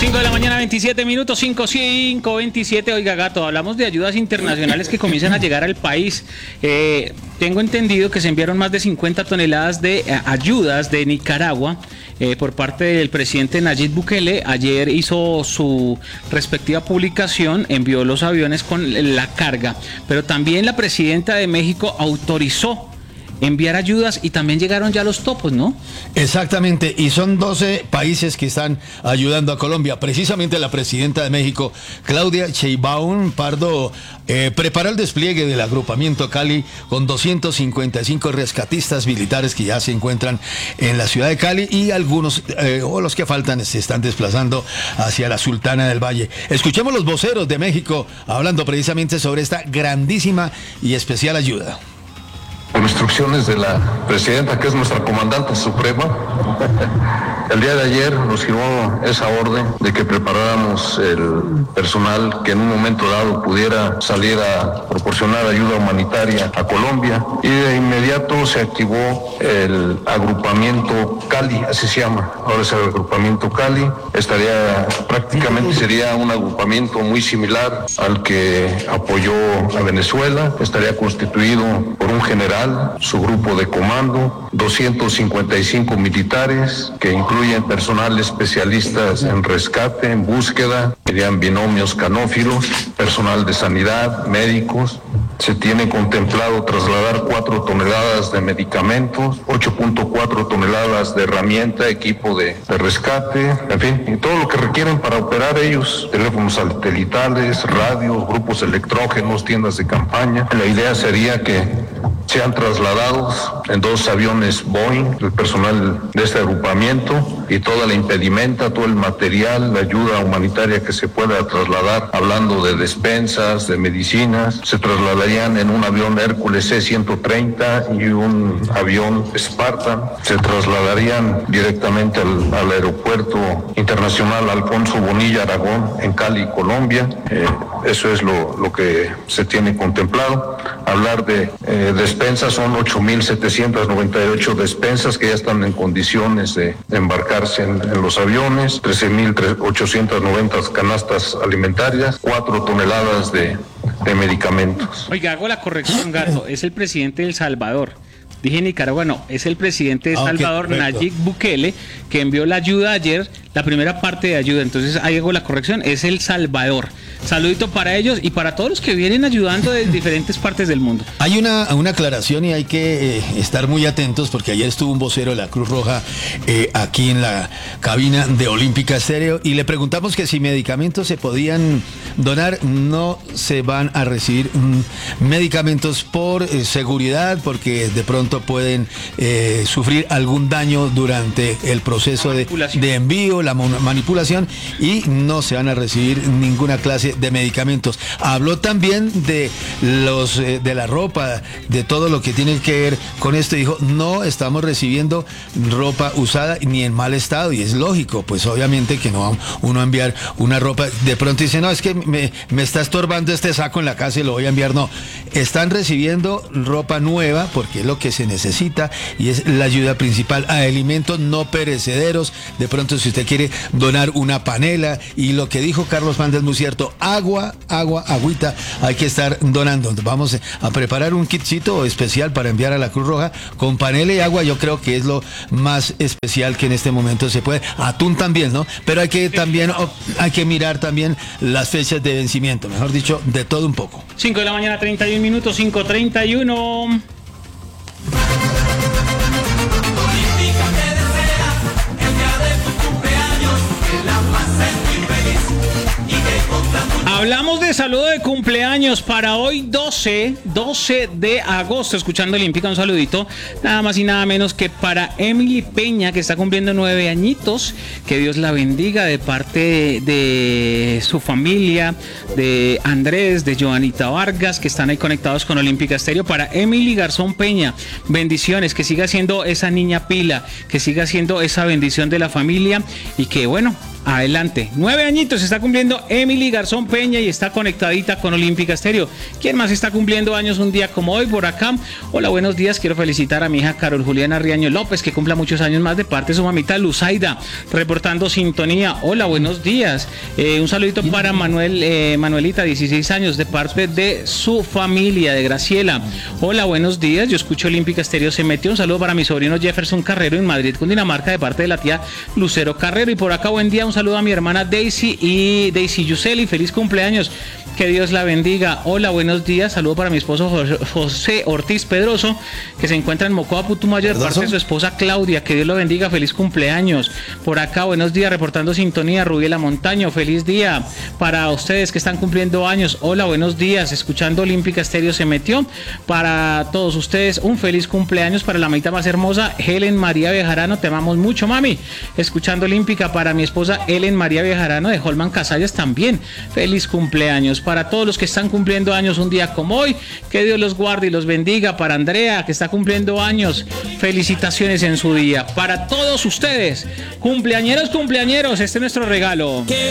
5 de la mañana, 27 minutos, 27. Oiga, Gato, hablamos de ayudas internacionales que comienzan a llegar al país. Tengo entendido que se enviaron más de 50 toneladas de ayudas de Nicaragua por parte del presidente Nayib Bukele. Ayer hizo su respectiva publicación, envió los aviones con la carga, pero también la presidenta de México autorizó enviar ayudas y también llegaron ya los topos, ¿no? Exactamente, y son 12 países que están ayudando a Colombia. Precisamente la presidenta de México, Claudia Sheinbaum Pardo, prepara el despliegue del agrupamiento Cali con 255 rescatistas militares que ya se encuentran en la ciudad de Cali, y algunos, o los que faltan, se están desplazando hacia la Sultana del Valle. Escuchemos los voceros de México hablando precisamente sobre esta grandísima y especial ayuda. Por instrucciones de la presidenta, que es nuestra comandante suprema, el día de ayer nos firmó esa orden de que preparáramos el personal que en un momento dado pudiera salir a proporcionar ayuda humanitaria a Colombia, y de inmediato se activó el agrupamiento Cali, así se llama, ahora es el agrupamiento Cali. Prácticamente sería un agrupamiento muy similar al que apoyó a Venezuela. Estaría constituido por un general, su grupo de comando, 255 militares que incluyen personal especialistas en rescate, en búsqueda, serían binomios canófilos, personal de sanidad, médicos. Se tiene contemplado trasladar 4 toneladas de medicamentos, 8.4 toneladas de herramienta, equipo de rescate, en fin, y todo lo que requieren para operar ellos, teléfonos satelitales, radios, grupos electrógenos, tiendas de campaña. La idea sería que sean trasladados en 2 aviones Boeing, el personal de este agrupamiento, y toda la impedimenta, todo el material, la ayuda humanitaria que se pueda trasladar, hablando de despensas, de medicinas, se trasladarían en un avión Hércules C-130 y un avión Spartan. Se trasladarían directamente al aeropuerto internacional Alfonso Bonilla Aragón en Cali, Colombia. Eso es lo que se tiene contemplado. Hablar de despensas, son 8.798 despensas que ya están en condiciones de embarcarse en los aviones, 13.890 canastas alimentarias, 4 toneladas de medicamentos. Oiga, hago la corrección, Gato, es el presidente de El Salvador. Dije Nicaragua, no, es el presidente de Salvador, Nayib Bukele, que envió la ayuda ayer, la primera parte de ayuda. Entonces ahí hago la corrección, es El Salvador. Saludito para ellos y para todos los que vienen ayudando de diferentes partes del mundo. Hay una aclaración y hay que estar muy atentos, porque ayer estuvo un vocero de la Cruz Roja aquí en la cabina de Olímpica Estéreo y le preguntamos que si medicamentos se podían donar. No se van a recibir medicamentos por seguridad, porque de pronto pueden sufrir algún daño durante el proceso de envío, la manipulación, y no se van a recibir ninguna clase de medicamentos. Habló también de de la ropa, de todo lo que tiene que ver con esto. Dijo, no estamos recibiendo ropa usada ni en mal estado, y es lógico, pues obviamente que no va uno a enviar una ropa, de pronto dice, no, es que me está estorbando este saco en la casa y lo voy a enviar. No, están recibiendo ropa nueva porque es lo que se necesita y es la ayuda principal a alimentos no perecederos. De pronto, si usted quiere donar una panela, y lo que dijo Carlos Manda es muy cierto, agüita, hay que estar donando. Vamos a preparar un kitcito especial para enviar a la Cruz Roja con panela y agua. Yo creo que es lo más especial que en este momento se puede. Atún también, ¿no? Pero hay que mirar también las fechas de vencimiento, mejor dicho, de todo un poco. 5 de la mañana, 31 minutos, 5:31. Hablamos de saludo de cumpleaños para hoy 12 de agosto, escuchando Olímpica. Un saludito nada más y nada menos que para Emily Peña, que está cumpliendo 9 añitos. Que Dios la bendiga, de parte de su familia, de Andrés, de Joanita Vargas, que están ahí conectados con Olímpica Estéreo. Para Emily Garzón Peña, bendiciones, que siga siendo esa niña pila, que siga siendo esa bendición de la familia, y que bueno, adelante. 9 añitos está cumpliendo Emily Garzón Peña y está conectadita con Olímpica Estéreo. ¿Quién más está cumpliendo años un día como hoy por acá? Hola, buenos días. Quiero felicitar a mi hija Carol Juliana Riaño López, que cumpla muchos años más de parte de su mamita Luzaida, reportando sintonía. Hola, buenos días. Un saludito para Manuelita, 16 años, de parte de su familia, de Graciela. Hola, buenos días. Yo escucho Olímpica Estéreo Se Metió. Un saludo para mi sobrino Jefferson Carrero en Madrid, Cundinamarca, de parte de la tía Lucero Carrero. Y por acá, buen día. Un saludo a mi hermana Daisy Yuseli. Feliz cumpleaños. Que Dios la bendiga. Hola, buenos días. Saludo para mi esposo José Ortiz Pedroso, que se encuentra en Mocoa, Putumayo, de parte de su esposa Claudia. Que Dios lo bendiga. Feliz cumpleaños. Por acá, buenos días. Reportando sintonía, Rubiela Montaño. Feliz día para ustedes que están cumpliendo años. Hola, buenos días. Escuchando Olímpica Estéreo Se Metió. Para todos ustedes, un feliz cumpleaños para la mamita más hermosa, Helen María Bejarano. Te amamos mucho, mami. Escuchando Olímpica para mi esposa Helen María Bejarano de Holman Casallas también. Feliz cumpleaños. Para todos los que están cumpliendo años un día como hoy, que Dios los guarde y los bendiga. Para Andrea, que está cumpliendo años, felicitaciones en su día. Para todos ustedes, cumpleañeros, este es nuestro regalo.